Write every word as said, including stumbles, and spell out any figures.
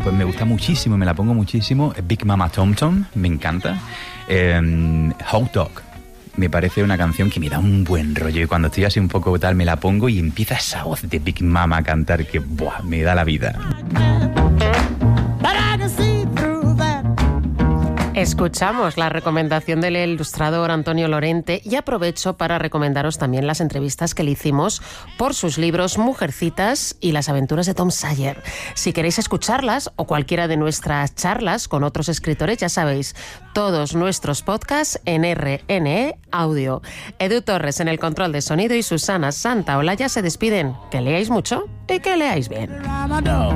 pues me gusta muchísimo, me la pongo muchísimo. Big Mama Tom Tom, me encanta. Eh, Hot Dog, me parece una canción que me da un buen rollo y cuando estoy así un poco tal me la pongo y empieza esa voz de Big Mama a cantar que buah, me da la vida. Escuchamos la recomendación del ilustrador Antonio Lorente y aprovecho para recomendaros también las entrevistas que le hicimos por sus libros Mujercitas y Las aventuras de Tom Sawyer. Si queréis escucharlas o cualquiera de nuestras charlas con otros escritores, ya sabéis, todos nuestros podcasts en R N E Audio. Edu Torres en el control de sonido y Susana Santaolalla se despiden. Que leáis mucho y que leáis bien.